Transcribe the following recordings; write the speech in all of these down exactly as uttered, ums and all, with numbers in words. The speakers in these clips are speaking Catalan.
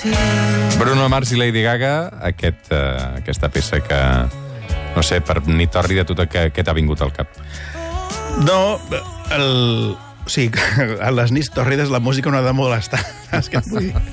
Bruno Mars i Lady Gaga, aquest, uh, aquesta peça que, no sé, per nit tòrrida, tot què, què t'ha vingut al cap? No, el... O sigui, a les nits tòrrides la música no ha de molestar. És que et vull dir...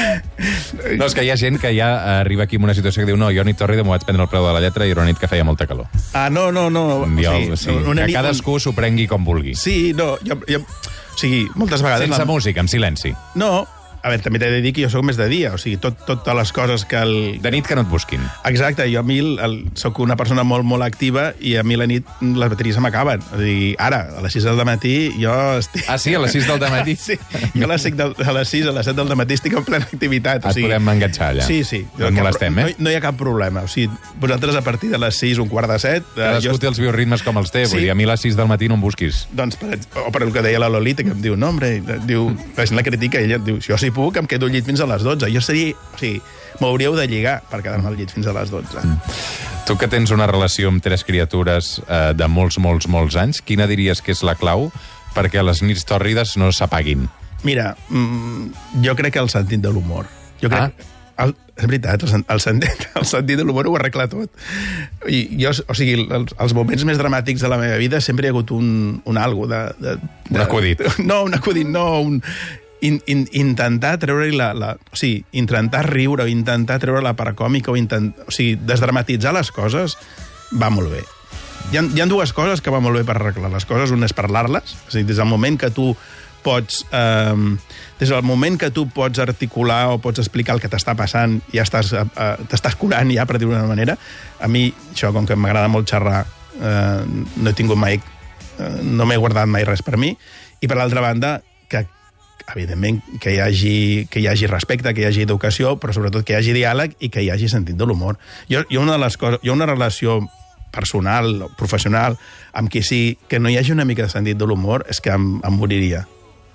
No, és que hi ha gent que ja arriba aquí en una situació que diu no, jo nit tòrrida m'ho vaig prendre el preu de la lletra i era una nit que feia molta calor. Ah, no, no, no. Jo, o sigui, que nit, cadascú s'ho prengui com vulgui. Sí, no, jo... jo o sigui, moltes vegades... Sense la... música, amb silenci. No, a veure, també t'he de dir que jo sóc més de dia, o sigui, tot, totes les coses que... El... De nit que no et busquin. Exacte, jo a mi el, el, soc una persona molt, molt activa i a mi la nit les bateries se m'acaben. O sigui, ara, a les sis del matí, jo estic... Ah, sí? A les sis del matí? Sí, jo a les, cinc del, a les sis, a les set del matí estic en plena activitat. O sigui... Et podem enganxar allà. Sí, sí. No et molestem, eh? No, no hi ha cap problema. O sigui, vosaltres a partir de les sis, un quart de set... Cadascú té els bioritmes com els té. Sí. Vull dir, a mi a les sis del matí no em busquis. Doncs, per, o per el que deia la Lolita, que em diu, no, hombre, diu, la gent la critica, ella diu, jo si puc, em quedo al llit fins a les dotze. Jo seria... O sigui, m'hauríeu de lligar per quedar-me al llit fins a les dotze. Mm. Tu que tens una relació amb tres criatures eh, de molts, molts, molts anys, quina diries que és la clau perquè les nits tòrrides no s'apaguin? Mira, mm, jo crec que el sentit de l'humor. Jo crec... Ah? El, és veritat, el, el, sentit, el sentit de l'humor ho arregla tot. I jo, o sigui, els, els moments més dramàtics de la meva vida sempre hi ha hagut un, un algo de, de, de... Un acudit. No, un acudit, no, un... In, in, intentar treure-hi la, la... O sigui, intentar riure o intentar treure la part còmica o, intent, o sigui, desdramatitzar les coses va molt bé. Hi ha, hi ha dues coses que va molt bé per arreglar les coses. Una és parlar-les, o sigui, des del moment que tu pots... Eh, des del moment que tu pots articular o pots explicar el que t'està passant, ja estàs, eh, t'estàs curant ja, per dir-ho d'una manera. A mi, això, com que m'agrada molt xerrar, eh, no he tingut mai... Eh, no m'he guardat mai res per mi. I, per l'altra banda, que evidentment, que hi, hagi, que hi hagi respecte, que hi hagi educació, però sobretot que hi hagi diàleg i que hi hagi sentit de l'humor. Jo, jo una de les coses, jo una relació personal, professional, amb qui sí que no hi hagi una mica de sentit de l'humor, és que em, em moriria.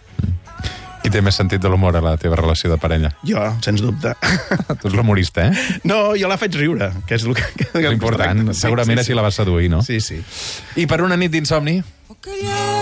Qui té més sentit de l'humor a la teva relació de parella? Jo, sens dubte. Tu ets l'humorista, eh? No, jo la faig riure, que és el que... que L'important, segurament sí, sí, sí. Així la vas seduir, no? Sí, sí. I per una nit d'insomni?